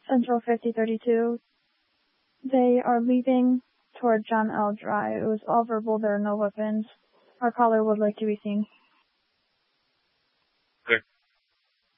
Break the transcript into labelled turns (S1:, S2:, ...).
S1: Central 5032. They are leaving toward John L. Drive. It was all verbal. There are no weapons. Our caller would like to be seen.